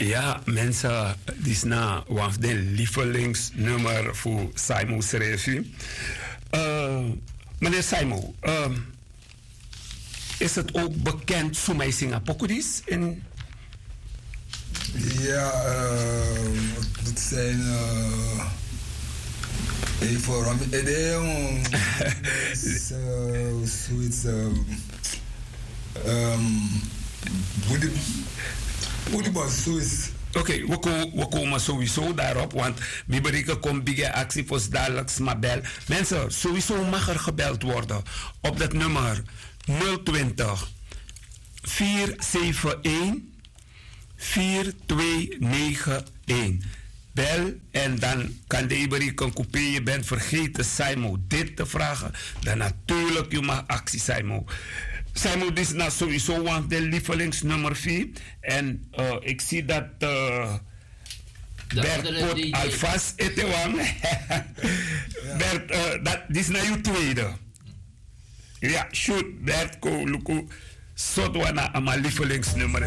Ja, mensen, die is na wat de lievelingsnummer voor Simon schreef. Meneer Simon, is het ook bekend hoe mij zingen Pokudis? Ja, het zijn even zoiets. Boedibos, zoiets. Oké, we komen sowieso daarop, want Biberike komt bij actie voor dadelijk maar bel. Mensen, sowieso mag er gebeld worden op dat nummer 020 471 4291. Bel en dan kan de Iberike een coupé. Je bent vergeten Simon dit te vragen. Dan natuurlijk, je mag actie Simon. Simon, dit is nou sowieso want de lievelingsnummer 4. En ik zie dat Bert pot alvast eten wang. Bert, dit is nou je tweede. Ja, shoot, Bert, ko, luku, sotwana aan mijn lievelingsnummer.